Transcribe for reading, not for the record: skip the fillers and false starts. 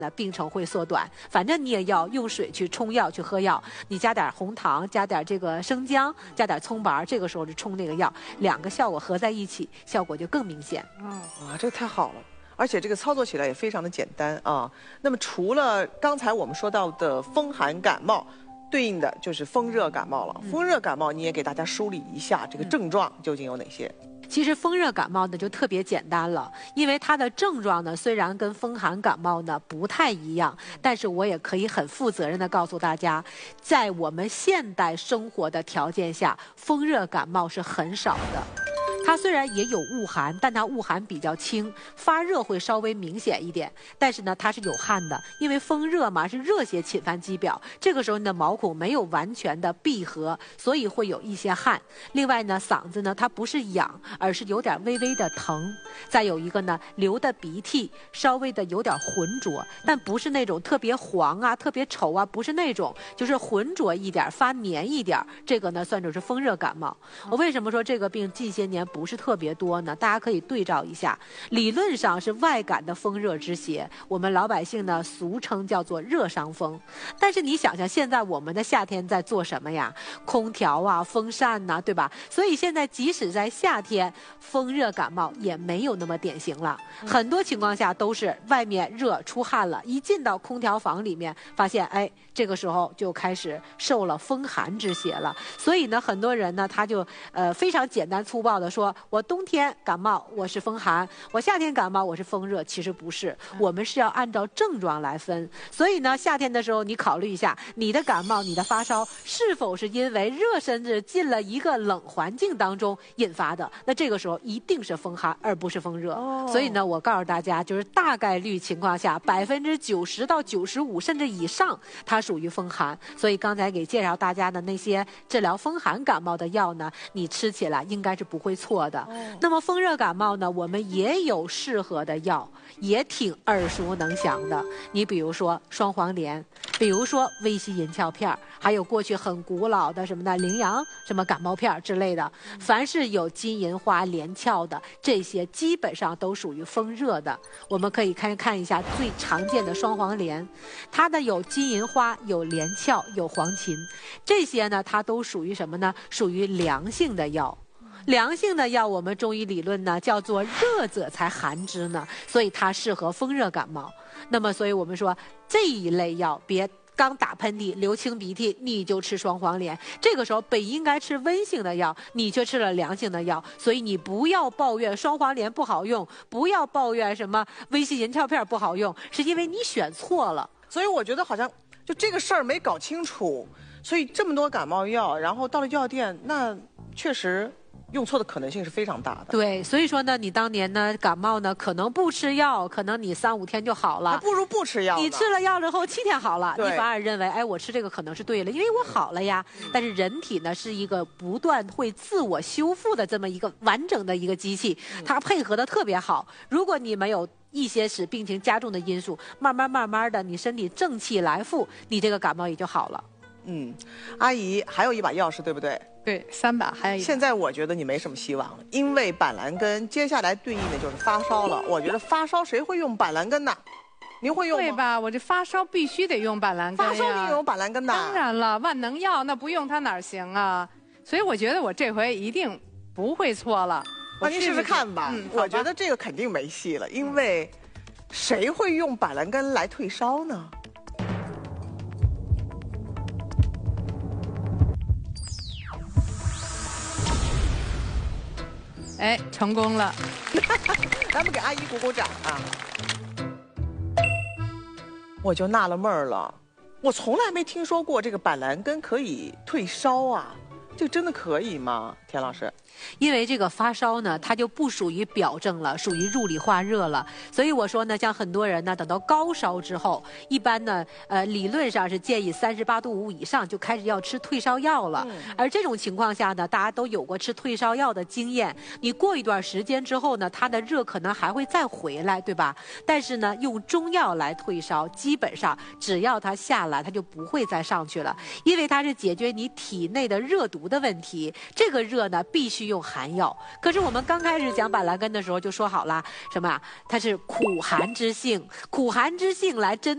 那病程会缩短，反正你也要用水去冲药去喝药，你加点红糖，加点这个生姜，加点葱白，这个时候就冲那个药，两个效果合在一起，效果就更明显。 哇，这个太好了，而且这个操作起来也非常的简单啊。那么除了刚才我们说到的风寒感冒，对应的就是风热感冒了。风热感冒你也给大家梳理一下这个症状究竟有哪些？ 其实风热感冒呢就特别简单了，因为它的症状呢虽然跟风寒感冒呢不太一样，但是我也可以很负责任的告诉大家，在我们现代生活的条件下，风热感冒是很少的。它虽然也有恶寒，但它恶寒比较轻，发热会稍微明显一点。但是呢，它是有汗的，因为风热嘛，是热邪侵犯肌表，这个时候你的毛孔没有完全的闭合，所以会有一些汗。另外呢，嗓子呢它不是痒，而是有点微微的疼。再有一个呢，流的鼻涕稍微的有点浑浊，但不是那种特别黄啊、特别稠啊，不是那种，就是浑浊一点、发黏一点，这个呢算作是风热感冒。我为什么说这个病近些年不是特别多呢？大家可以对照一下，理论上是外感的风热之邪，我们老百姓呢俗称叫做热伤风。但是你想想，现在我们的夏天在做什么呀？空调啊、风扇呐、对吧？所以现在即使在夏天，风热感冒也没有那么典型了。很多情况下都是外面热出汗了，一进到空调房里面，发现这个时候就开始受了风寒之邪了。所以呢，很多人呢他就非常简单粗暴的说，我冬天感冒我是风寒，我夏天感冒我是风热，其实不是，我们是要按照症状来分。所以呢，夏天的时候你考虑一下，你的感冒、你的发烧是否是因为热身子进了一个冷环境当中引发的？那这个时候一定是风寒，而不是风热。所以呢，我告诉大家，就是大概率情况下，90%到95%甚至以上，它属于风寒。所以刚才给介绍大家的那些治疗风寒感冒的药呢，你吃起来应该是不会错的。那么风热感冒呢，我们也有适合的药，也挺耳熟能详的。你比如说双黄连，比如说威西银翘片，还有过去很古老的什么的羚羊什么感冒片之类的。凡是有金银花连翘的，这些基本上都属于风热的。我们可以看一下最常见的双黄连，它的有金银花、有连翘、有黄芩，这些呢它都属于什么呢？属于凉性的药。凉性的药，我们中医理论呢叫做热者才寒之呢，所以它适合风热感冒。那么，所以我们说这一类药，别刚打喷嚏、流清鼻涕，你就吃双黄连。这个时候本应该吃温性的药，你却吃了凉性的药，所以你不要抱怨双黄连不好用，不要抱怨什么威西银翘片不好用，是因为你选错了。 所以我觉得好像就这个事儿没搞清楚，所以这么多感冒药，然后到了药店，那确实用错的可能性是非常大的。 对，所以说呢，你当年呢感冒呢，可能不吃药，可能你3、5天就好了， 还不如不吃药呢。 你吃了药之后7天好了， 对你反而认为，我吃这个可能是对了，因为我好了呀。但是人体呢是一个不断会自我修复的这么一个完整的一个机器，它配合的特别好。如果你没有一些使病情加重的因素，慢慢的，你身体正气来复，你这个感冒也就好了。 阿姨还有一把钥匙，对不对？ 对，3把还有一把。 现在我觉得你没什么希望了，因为板蓝根接下来对应的就是发烧了。我觉得发烧谁会用板蓝根呢？您会用吗？ 对吧？我这发烧必须得用板蓝根呀。 发烧你用板蓝根呐？ 当然了，万能药那不用它哪儿行啊？所以我觉得我这回一定不会错了。 那您试试看吧。我觉得这个肯定没戏了，因为谁会用板蓝根来退烧呢？ 成功了！ 咱们给阿姨鼓鼓掌啊！我就纳了闷儿了，我从来没听说过这个板蓝根可以退烧啊，这真的可以吗？田老师？ 因为这个发烧呢，它就不属于表症了，属于入里化热了。所以我说呢，像很多人呢，等到高烧之后，一般呢，理论上是建议38度5以上就开始要吃退烧药了。而这种情况下呢，大家都有过吃退烧药的经验。你过一段时间之后呢，它的热可能还会再回来，对吧？但是呢，用中药来退烧，基本上只要它下来，它就不会再上去了，因为它是解决你体内的热毒的问题。这个热呢，必须用寒药。可是我们刚开始讲板蓝根的时候就说好了，什么啊？它是苦寒之性，苦寒之性来针